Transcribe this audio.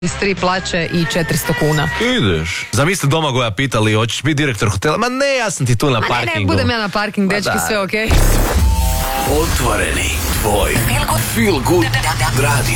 iz 3 plaće i 400 kuna. Ideš. Zamisli Domagoja pitali, hoćeš biti direktor hotela? Ma ne, ja sam ti tu na parkingu. Ne, budem ja na parking, dečki, sve okej. Otvoreni tvoj Feel Good Radio.